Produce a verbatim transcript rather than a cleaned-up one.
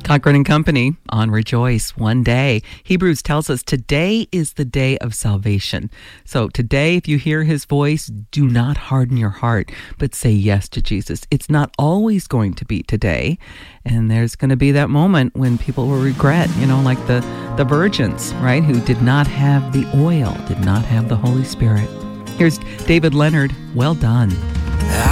Cochran and Company on Rejoice One Day. Hebrews tells us today is the day of salvation. So today, if you hear his voice, do not harden your heart, but say yes to Jesus. It's not always going to be today. And there's going to be that moment when people will regret, you know, like the, the virgins, right, who did not have the oil, did not have the Holy Spirit. Here's David Leonard. Well done.